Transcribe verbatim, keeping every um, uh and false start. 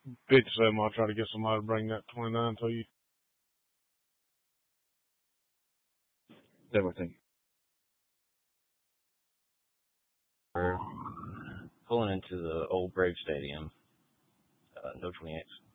fifty-seven, I'll try to get somebody to bring that twenty-nine to you. Everything. We're pulling into the old Brave Stadium, uh, no twenty-eights.